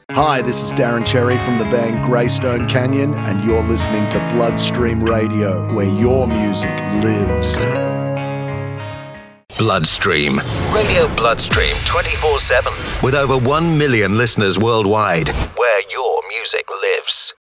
Hi, this is Darren Cherry from the band Greystone Canyon, and you're listening to Bloodstream Radio, where your music lives. Bloodstream. Radio Bloodstream 24/7. With over 1 million listeners worldwide, where your music lives.